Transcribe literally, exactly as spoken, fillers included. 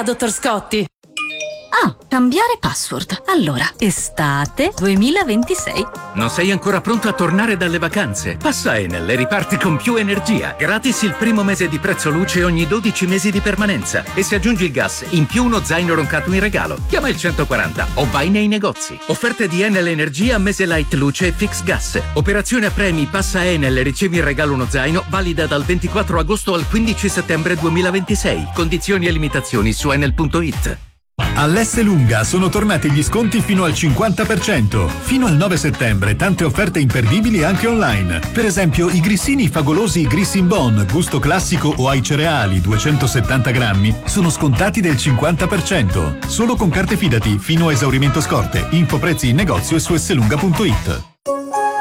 dottor Scotti. Ah, cambiare password. Allora, estate duemilaventisei. Non sei ancora pronto a tornare dalle vacanze? Passa Enel e riparti con più energia. Gratis il primo mese di prezzo luce ogni dodici mesi di permanenza. E se aggiungi il gas, in più uno zaino roncato in regalo. Chiama il centoquaranta o vai nei negozi. Offerte di Enel Energia, mese light luce e fix gas. Operazione a premi, passa Enel e ricevi in regalo uno zaino, valida dal ventiquattro agosto al quindici settembre duemilaventisei. Condizioni e limitazioni su enel punto it. All'Esselunga sono tornati gli sconti fino al cinquanta per cento. Fino al nove settembre tante offerte imperdibili anche online. Per esempio i grissini favolosi Grissin Bon, gusto classico o ai cereali duecentosettanta grammi sono scontati del cinquanta per cento. Solo con carte Fidati fino a esaurimento scorte. Info prezzi in negozio e su esselunga punto it.